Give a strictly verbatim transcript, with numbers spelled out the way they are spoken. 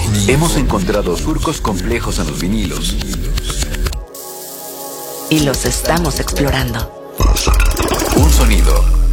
Hemos encontrado surcos complejos en los vinilos. Y los estamos explorando. Un sonido.